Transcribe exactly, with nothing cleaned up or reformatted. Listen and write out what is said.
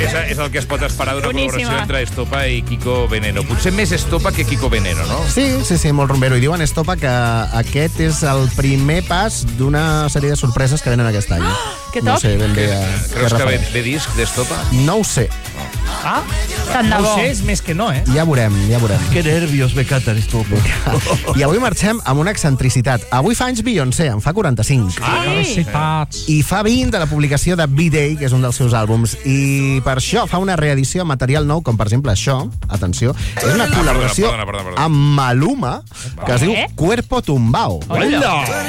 és, és el que es pot esperar d'una Boníssima. col·laboració entre Estopa i Kiko Veneno. Potser més Estopa que Kiko Veneno, no? Sí, sí, sí, molt rumbero. I diuen Estopa que aquest és el primer pas d'una sèrie de sorpreses que venen aquest any. Que No top. sé ben bé a què Creus que ve, refereix. ve disc d'Estopa? No ho sé. Ah, Tant de no bo. ho sé, és més que no, eh? Ja veurem, ja veurem. Qué nervios me catan esto. I avui marxem amb una excentricitat. Avui fa anys Beyoncé, en fa quaranta-cinc. Felicitats. I fa vint de la publicació de B-Day, que és un dels seus àlbums. I per això fa una reedició amb material nou, com per exemple això, atenció, és una Ah, col·laboració perdona, perdona, perdona. amb Maluma, que es diu Eh? Cuerpo Tumbao. Hola.